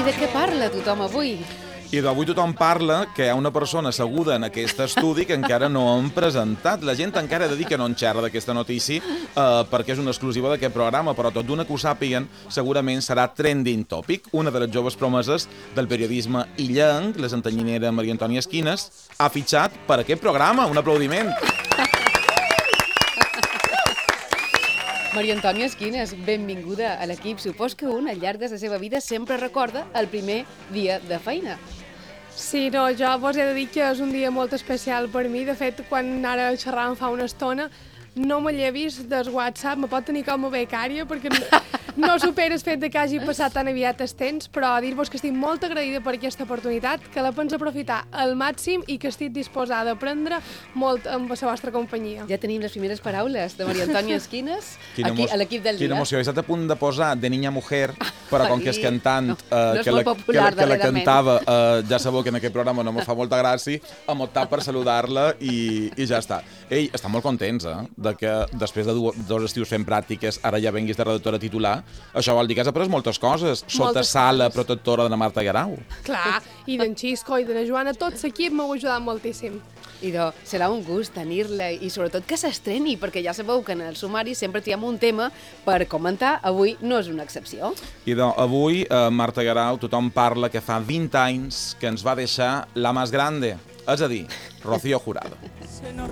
de què parla tothom avui? I d'avui tothom parla que hi ha una persona asseguda en aquest estudi que encara no han presentat. La gent encara ha de dir que no en xerra d'aquesta notícia perquè és una exclusiva d'aquest programa, però tot d'una que ho sàpiguen segurament serà trending topic. Una de les joves promeses del periodisme illenc, la santanyinera Maria Antònia Esquines, ha fitxat per aquest programa. Un aplaudiment. Maria Antònia Esquines, benvinguda a l'equip. Supos que un, al llarg de la seva vida, sempre recorda el primer dia de feina. Sí, no, jo vos he de dir que és un dia molt especial per mi. De fet, quan ara xerràvem fa una estona, no me l'he vist des WhatsApp, me pot tenir com a becària, perquè no supera el fet de que hagi passat tan aviat el temps, però dir-vos que estic molt agraïda per aquesta oportunitat, que la penso aprofitar al màxim i que estic disposada a aprendre molt amb la vostra companyia. Ja tenim les primeres paraules de Maria Antònia Esquines aquí a l'equip del dia. Quina emoció. He estat a punt de posar de niña mujer, però com que és cantant que la cantava, ja sabeu que en aquest programa no me fa molta gràcia, hem optat per saludar-la i ja està. Ei, estan molt contents, de que després de dos estius fent pràctiques ara ja venguis de redactora titular. Això vol dir que has après moltes coses sota sala protectora de la Marta Guerau. Clar, i d'en Xisco i de la Joana, tot l'equip m'ha ajudat moltíssim. Idò, serà un gust tenir-la i sobretot que s'estreni, perquè ja sabeu que en el sumari sempre triem un tema per comentar. Avui no és una excepció. Idò, avui, Marta Guerau, tothom parla que fa 20 anys que ens va deixar la més grande, és a dir, Rocío Jurado.